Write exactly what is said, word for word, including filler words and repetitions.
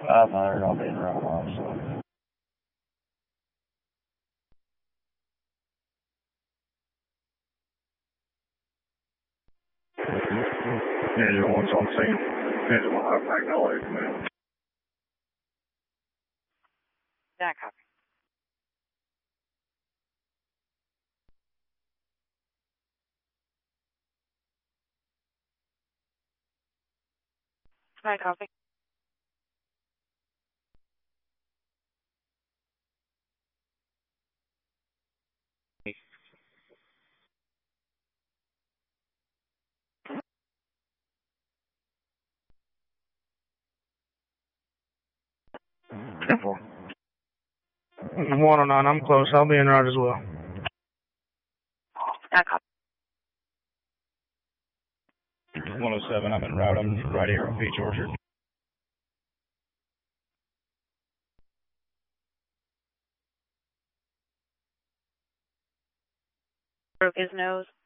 five hundred, I'll be in route one, so. Yeah, you're the ones on scene. Yeah, the one I've acknowledged, man. Yeah, copy. Hi, copy. Careful. one oh nine, I'm close. I'll be in route as well. Yeah, copy. one oh seven, I'm en route. I'm right here on Peach Orchard. Broke his nose.